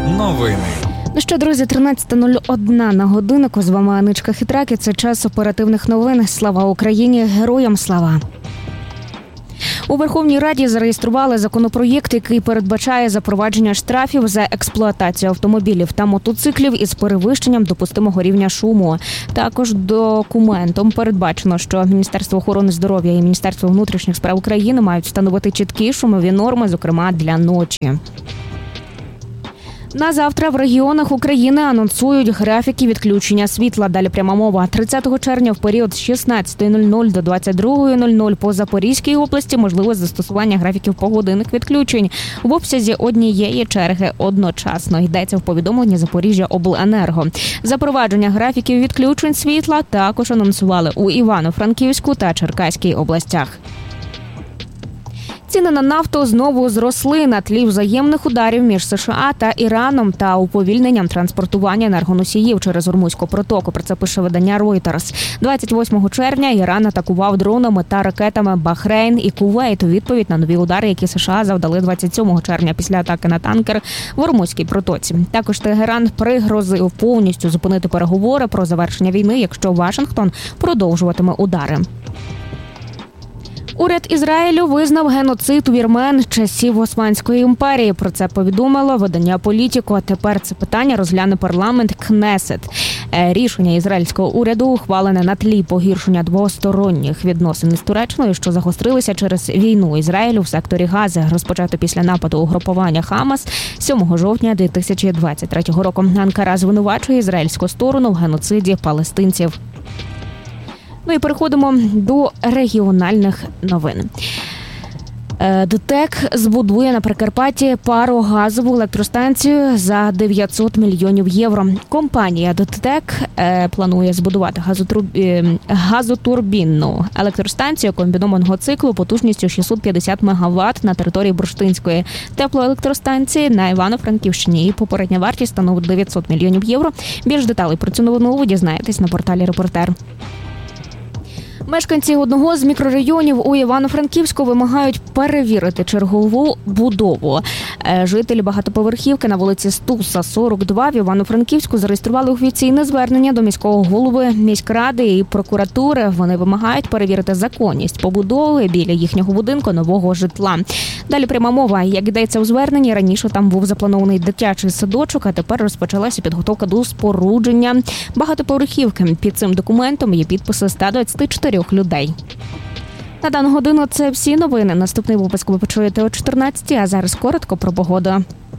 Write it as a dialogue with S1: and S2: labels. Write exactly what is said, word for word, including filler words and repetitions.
S1: новини.
S2: Ну що, друзі, тринадцята нуль одна на годиннику. З вами Аничка Хитрак. І це час оперативних новин. Слава Україні! Героям слава! У Верховній Раді зареєстрували законопроєкт, який передбачає запровадження штрафів за експлуатацію автомобілів та мотоциклів із перевищенням допустимого рівня шуму. Також документом передбачено, що Міністерство охорони здоров'я і Міністерство внутрішніх справ України мають встановити чіткі шумові норми, зокрема для ночі. На завтра в регіонах України анонсують графіки відключення світла. Далі пряма мова. тридцятого червня в період з шістнадцятої нуль нуль до двадцять другої нуль нуль по Запорізькій області можливе застосування графіків погодинних відключень в обсязі однієї черги одночасно. Йдеться в повідомленні Запоріжжяобленерго. Запровадження графіків відключень світла також анонсували у Івано-Франківську та Черкаській областях. Ціни на нафту знову зросли на тлі взаємних ударів між США та Іраном та уповільненням транспортування енергоносіїв через Ормузьку протоку. Про це пише видання Reuters. двадцять восьмого червня Іран атакував дронами та ракетами Бахрейн і Кувейт у відповідь на нові удари, які США завдали двадцять сьомого червня після атаки на танкер в Ормузькій протоці. Також Тегеран пригрозив повністю зупинити переговори про завершення війни, якщо Вашингтон продовжуватиме удари. Уряд Ізраїлю визнав геноцид вірмен часів Османської імперії. Про це повідомило видання «Політіко». А тепер це питання розгляне парламент Кнесет. Рішення ізраїльського уряду ухвалене на тлі погіршення двосторонніх відносин із Туреччиною, що загострилися через війну Ізраїлю в секторі Гази, розпочато після нападу угрупування Хамас сьомого жовтня дві тисячі двадцять третього року. Анкара звинувачує ізраїльську сторону в геноциді палестинців. Ну і переходимо до регіональних новин. ДТЕК збудує на Прикарпатті парогазову електростанцію за дев'ятсот мільйонів євро. Компанія ДТЕК планує збудувати газотурбінну електростанцію комбінованого циклу потужністю шістсот п'ятдесят мегаватт на території Бурштинської теплоелектростанції на Івано-Франківщині. Попередня вартість становить дев'ятсот мільйонів євро. Більш деталей про цю новину ви дізнаєтесь на порталі «Репортер». Мешканці одного з мікрорайонів у Івано-Франківську вимагають перевірити чергову будову. Жителі багатоповерхівки на вулиці Стуса, сорок два в Івано-Франківську зареєстрували офіційне звернення до міського голови, міськради і прокуратури. Вони вимагають перевірити законність побудови біля їхнього будинку нового житла. Далі пряма мова. Як йдеться у зверненні, раніше там був запланований дитячий садочок, а тепер розпочалася підготовка до спорудження багатоповерхівки. Під цим документом є підписи ста двадцяти чотирьох людей. На дану годину це всі новини. Наступний випуск ви почуєте о чотирнадцятій, а зараз коротко про погоду.